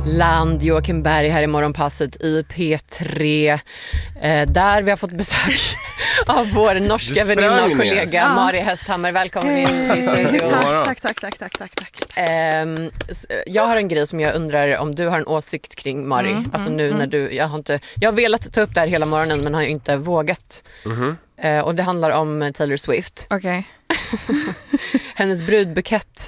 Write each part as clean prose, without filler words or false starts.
Land, Joakim Berg här i Morgonpasset i P3 där vi har fått besök av vår norska väninna och kollega Mari Hästhammar. Välkommen in i studion. Tack. Jag har en grej som jag undrar om du har en åsikt kring, Mari. Alltså nu när du, jag har velat ta upp det här hela morgonen men har inte vågat. Och det handlar om Taylor Swift. Okej. Hennes brudbukett.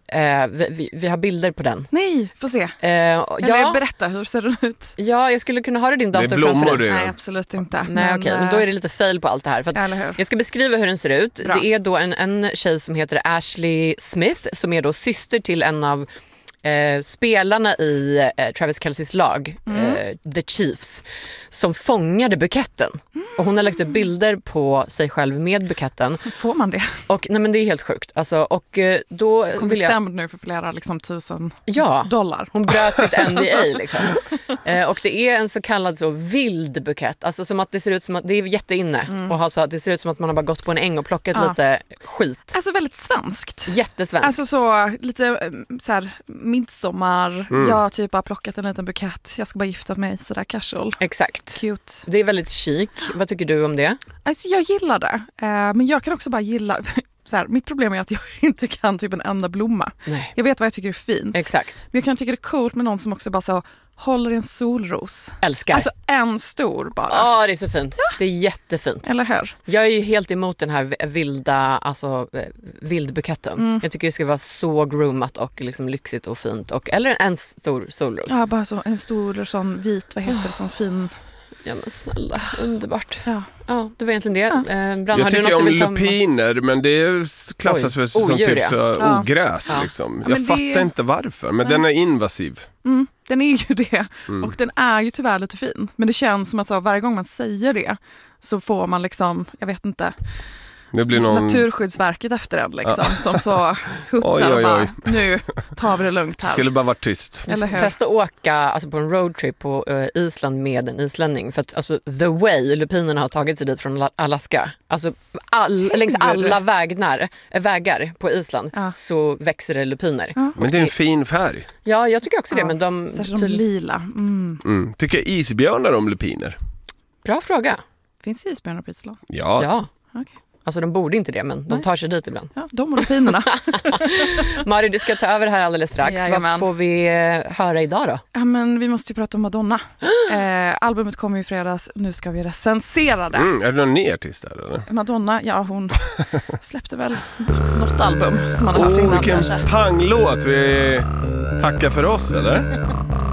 Vi har bilder på den. Nej, får se. Eller berätta, hur ser den ut? Ja, jag skulle kunna ha det i din dator framför dig. Nej, absolut inte. Nej, okej. Men då är det lite fail på allt det här. För att jag ska beskriva hur den ser ut. Bra. Det är då en tjej som heter Ashley Smith som är då syster till en av spelarna i Travis Kelceys lag, The Chiefs, som fångade buketten. Och hon har lagt upp bilder på sig själv med buketten. Får man det? Och nej, men det är helt sjukt. Alltså, och då vill jag stämd nu för flera $1,000. Hon bröt sitt NDA liksom. Och det är en så kallad så vild bukett. Alltså som att det ser ut som att det är jätteinne och ha så att det ser ut som att man har bara gått på en äng och plockat lite skit. Alltså väldigt svenskt. Jättesvenskt. Alltså så lite så här midsommar. Jag har typ bara plockat en liten bukett. Jag ska bara gifta mig sådär casual. Exakt. Cute. Det är väldigt chic. Vad tycker du om det? Alltså jag gillar det. Men jag kan också bara gilla så här, mitt problem är att jag inte kan typ en enda blomma. Nej. Jag vet vad jag tycker är fint. Exakt. Men jag kan tycka det är coolt med någon som också bara så håller i en solros. Älskar. Alltså en stor bara. Ja, det är så fint. Ja. Det är jättefint. Eller hur? Jag är ju helt emot den här vildbuketten. Jag tycker det ska vara så groomat och liksom lyxigt och fint. Eller en stor solros. Ja, bara så en stor sån vit, vad heter det, sån fin... Ja men snälla, underbart. Ja, det var egentligen det. Ja. Brand, jag tycker om lupiner, men det klassas väl som typ så ogräs. Liksom. Jag fattar inte varför, men den är invasiv. Den är ju det. Och den är ju tyvärr lite fin. Men det känns som att så, varje gång man säger det så får man liksom, jag vet inte... Det blir någon... Naturskyddsverket efter den liksom, som så huttar och bara, nu tar vi det lugnt här. Skulle bara vara tyst. Testa åka alltså, på en roadtrip på Island med en islänning. För att alltså, the way lupinerna har tagit sig dit från Alaska. Alltså längs alla vägar på Island så växer det lupiner. Men det är en fin färg. Ja, jag tycker också det. Men de lila. Tycker isbjörnar om lupiner? Bra fråga. Finns isbjörnar på Island? Ja. Okay. Alltså de borde inte det, men de tar sig dit ibland. Ja, de och lupinerna. Mari, du ska ta över här alldeles strax. Jajamän. Vad får vi höra idag då? Ja, men vi måste ju prata om Madonna. Albumet kommer ju i fredags. Nu ska vi recensera det. Är det någon ny artist där eller? Madonna, hon släppte väl något album som man har hört innan vilken kanske. panglåt. Vi tackar för oss, eller?